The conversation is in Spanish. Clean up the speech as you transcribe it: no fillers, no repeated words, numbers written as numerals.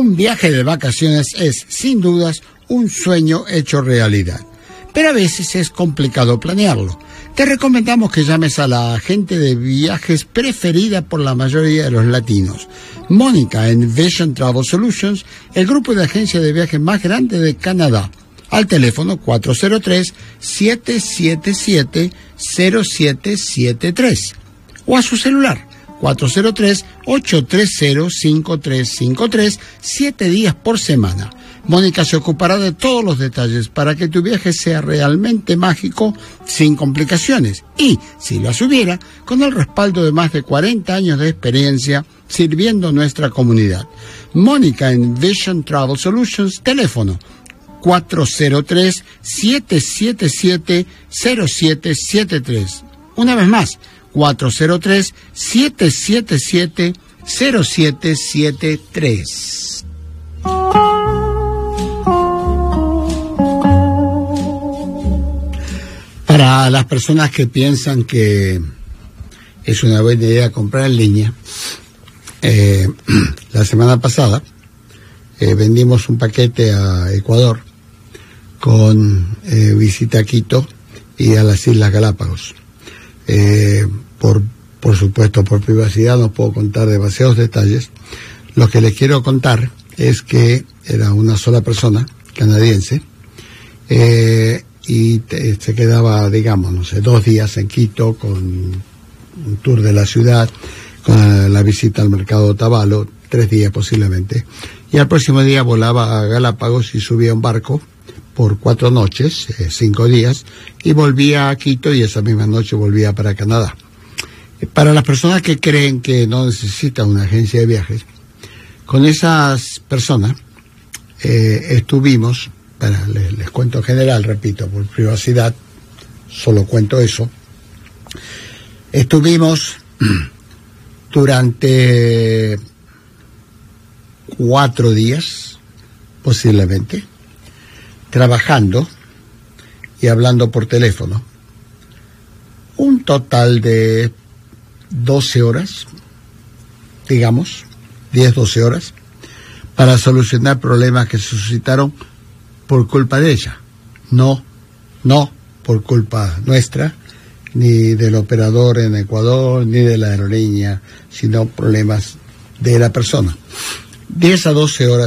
Un viaje de vacaciones es, sin dudas, un sueño hecho realidad. Pero a veces es complicado planearlo. Te recomendamos que llames a la agente de viajes preferida por la mayoría de los latinos, Mónica en Vision Travel Solutions, el grupo de agencias de viajes más grande de Canadá, al teléfono 403-777-0773 o a su celular 403-830-5353, 7 días por semana. Mónica se ocupará de todos los detalles para que tu viaje sea realmente mágico, sin complicaciones y, si las hubiera, con el respaldo de más de 40 años de experiencia sirviendo nuestra comunidad. Mónica en Vision Travel Solutions, teléfono 403-777-0773. Una vez más, 403-777-0773. Para las personas que piensan que es una buena idea comprar en línea, la semana pasada vendimos un paquete a Ecuador con visita a Quito y a las Islas Galápagos. Por supuesto, por privacidad no puedo contar demasiados detalles. Lo que les quiero contar es que era una sola persona, canadiense, y se quedaba, digamos, no sé, 2 días en Quito con un tour de la ciudad, con la visita al mercado de Otavalo, 3 días posiblemente, y al próximo día volaba a Galápagos y subía a un barco por 4 noches, 5 días, y volvía a Quito y esa misma noche volvía para Canadá. Para las personas que creen que no necesitan una agencia de viajes, con esas personas estuvimos, les cuento en general, repito, por privacidad, solo cuento eso, estuvimos durante 4 días, posiblemente, trabajando y hablando por teléfono, un total de 12 horas, digamos, 10-12 horas, para solucionar problemas que se suscitaron por culpa de ella, no por culpa nuestra, ni del operador en Ecuador, ni de la aerolínea, sino problemas de la persona. 10 a 12 horas